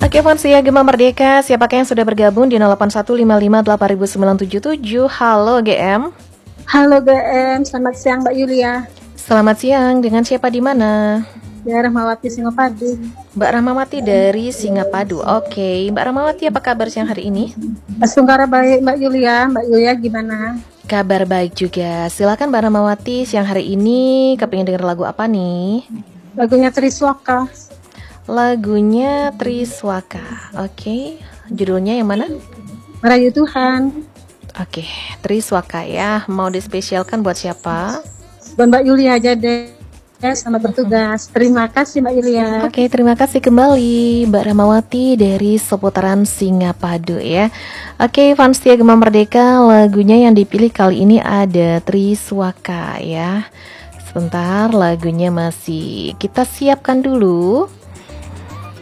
Oke, Fonsia Gema Merdeka, siapakah yang sudah bergabung di 0815580977? Halo GM. Halo GM, selamat siang Mbak Yulia. Selamat siang, dengan siapa di mana? Daerah Rahmawati Singapadu. Mbak Rahmawati dari Singapadu. Oke, Mbak Rahmawati apa kabar siang hari ini? Semoga baik Mbak Yulia. Mbak Yulia gimana? Kabar baik juga. Silakan Mbak Rahmawati, siang hari ini kepingin denger lagu apa nih? Lagunya Triswaka. Lagunya Triswaka. Oke, judulnya yang mana? Merayu Tuhan. Oke, Triswaka ya. Mau dispesialkan buat siapa? Buat Mbak Yulia aja deh. Selamat bertugas. Terima kasih Mbak Yulia. Oke, terima kasih kembali Mbak Rahmawati dari seputaran Singapadu ya. Oke, fans setia Gema Merdeka, lagunya yang dipilih kali ini ada Triswaka ya. Sebentar, lagunya masih kita siapkan dulu.